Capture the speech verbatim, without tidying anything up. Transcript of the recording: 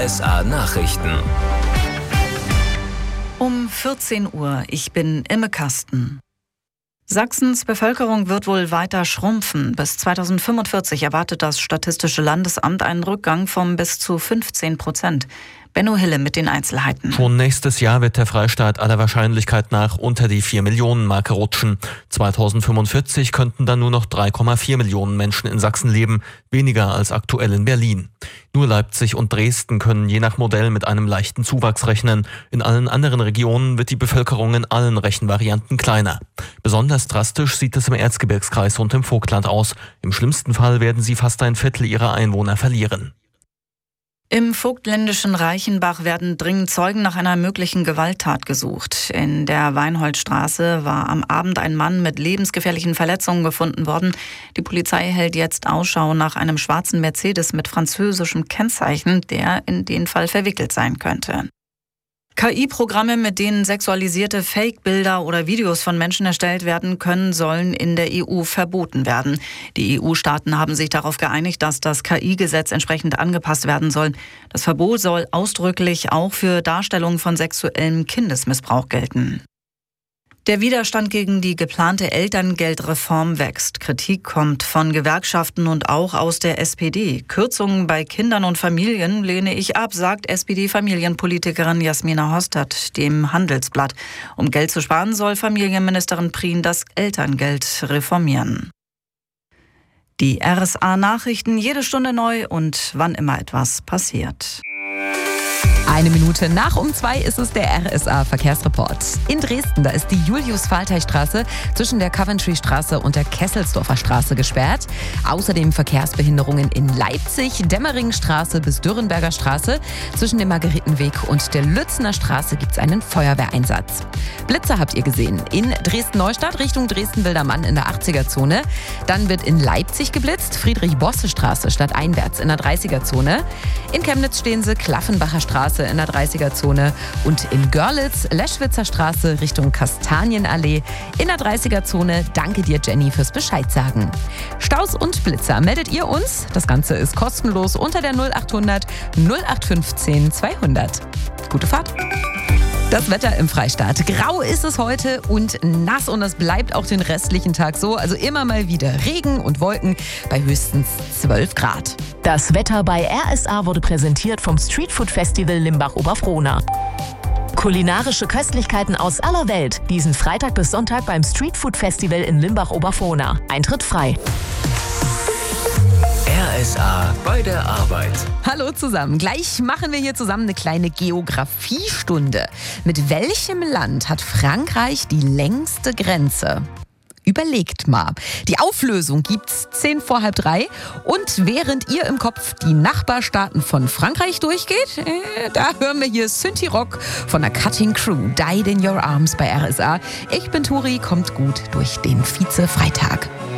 S A Nachrichten. Um vierzehn Uhr, ich bin Imme Kasten. Sachsens Bevölkerung wird wohl weiter schrumpfen. Bis zweitausendfünfundvierzig erwartet das Statistische Landesamt einen Rückgang von bis zu fünfzehn Prozent. Benno Hille mit den Einzelheiten. Schon nächstes Jahr wird der Freistaat aller Wahrscheinlichkeit nach unter die vier Millionen Marke rutschen. zweitausendfünfundvierzig könnten dann nur noch drei Komma vier Millionen Menschen in Sachsen leben, weniger als aktuell in Berlin. Nur Leipzig und Dresden können je nach Modell mit einem leichten Zuwachs rechnen. In allen anderen Regionen wird die Bevölkerung in allen Rechenvarianten kleiner. Besonders drastisch sieht es im Erzgebirgskreis und im Vogtland aus. Im schlimmsten Fall werden sie fast ein Viertel ihrer Einwohner verlieren. Im vogtländischen Reichenbach werden dringend Zeugen nach einer möglichen Gewalttat gesucht. In der Weinholzstraße war am Abend ein Mann mit lebensgefährlichen Verletzungen gefunden worden. Die Polizei hält jetzt Ausschau nach einem schwarzen Mercedes mit französischem Kennzeichen, der in den Fall verwickelt sein könnte. K I-Programme, mit denen sexualisierte Fake-Bilder oder Videos von Menschen erstellt werden können, sollen in der E U verboten werden. Die E U-Staaten haben sich darauf geeinigt, dass das K I-Gesetz entsprechend angepasst werden soll. Das Verbot soll ausdrücklich auch für Darstellungen von sexuellem Kindesmissbrauch gelten. Der Widerstand gegen die geplante Elterngeldreform wächst. Kritik kommt von Gewerkschaften und auch aus der S P D. Kürzungen bei Kindern und Familien lehne ich ab, sagt S P D-Familienpolitikerin Jasmina Hostert dem Handelsblatt. Um Geld zu sparen, soll Familienministerin Prien das Elterngeld reformieren. Die R S A-Nachrichten jede Stunde neu und wann immer etwas passiert. Eine Minute nach um zwei ist es der R S A-Verkehrsreport. In Dresden, da ist die Julius-Faltey-Straße zwischen der Coventry-Straße und der Kesselsdorfer Straße gesperrt. Außerdem Verkehrsbehinderungen in Leipzig, Demmeringenstraße bis Dürrenberger Straße. Zwischen dem Margaretenweg und der Lützener Straße gibt es einen Feuerwehreinsatz. Blitzer habt ihr gesehen. In Dresden-Neustadt Richtung Dresden-Wildermann in der achtziger-Zone. Dann wird in Leipzig geblitzt, Friedrich-Bosse-Straße stadteinwärts in der dreißiger-Zone. In Chemnitz stehen sie, Klaffenbacher Straße in der dreißiger-Zone und in Görlitz, Leschwitzer Straße Richtung Kastanienallee in der dreißiger-Zone. Danke dir, Jenny, fürs Bescheid sagen. Staus und Blitzer meldet ihr uns. Das Ganze ist kostenlos unter der null achthundert null acht fünfzehn zweihundert. Gute Fahrt! Das Wetter im Freistaat. Grau ist es heute und nass und das bleibt auch den restlichen Tag so. Also immer mal wieder Regen und Wolken bei höchstens zwölf Grad. Das Wetter bei R S A wurde präsentiert vom Streetfood Festival Limbach-Oberfrohna. Kulinarische Köstlichkeiten aus aller Welt. Diesen Freitag bis Sonntag beim Streetfood Festival in Limbach-Oberfrohna. Eintritt frei. R S A bei der Arbeit. Hallo zusammen. Gleich machen wir hier zusammen eine kleine Geografiestunde. Mit welchem Land hat Frankreich die längste Grenze? Überlegt mal. Die Auflösung gibt's zehn vor halb drei. Und während ihr im Kopf die Nachbarstaaten von Frankreich durchgeht, äh, da hören wir hier Synthie Rock von der Cutting Crew. Died in Your Arms bei R S A. Ich bin Turi, kommt gut durch den Vize-Freitag.